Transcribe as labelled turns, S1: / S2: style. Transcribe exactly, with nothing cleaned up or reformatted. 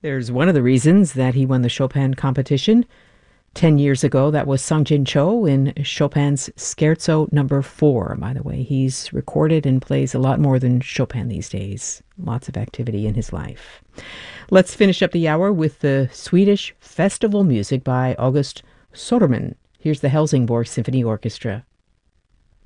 S1: There's one of the reasons that he won the Chopin competition. Ten years ago, that was Sung Jin Cho in Chopin's Scherzo number four. By the way, he's recorded and plays a lot more than Chopin these days. Lots of activity in his life. Let's finish up the hour with the Swedish festival music by August Soderman. Here's the Helsingborg Symphony Orchestra.